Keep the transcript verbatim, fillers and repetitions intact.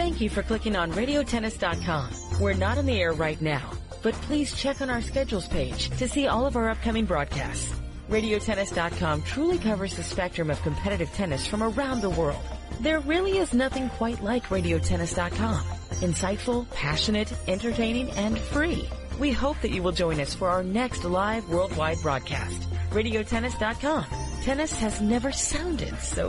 Thank you for clicking on radio tennis dot com. We're not on the air right now, but please check on our schedules page to see all of our upcoming broadcasts. radio tennis dot com truly covers the spectrum of competitive tennis from around the world. There really is nothing quite like radio tennis dot com. Insightful, passionate, entertaining, and free. We hope that you will join us for our next live worldwide broadcast. radio tennis dot com. Tennis has never sounded so